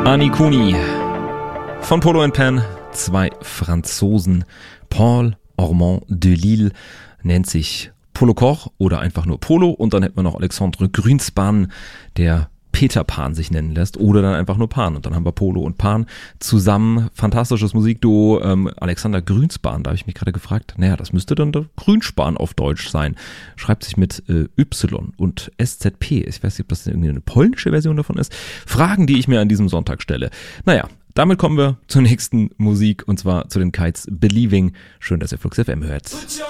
Annie Cooney von Polo and Pan, zwei Franzosen. Paul Ormond de Lille nennt sich Polo Koch oder einfach nur Polo, und dann hätten wir noch Alexandre Grünspan, der Peter Pan sich nennen lässt, oder dann einfach nur Pan, und dann haben wir Polo und Pan zusammen. Fantastisches Musikduo. Alexander Grünspan, da habe ich mich gerade gefragt, naja, das müsste dann der Grünspan auf Deutsch sein. Schreibt sich mit Y und SZP. Ich weiß nicht, ob das irgendwie eine polnische Version davon ist. Fragen, die ich mir an diesem Sonntag stelle. Naja, damit kommen wir zur nächsten Musik, und zwar zu den Kites Believing. Schön, dass ihr Flux FM hört.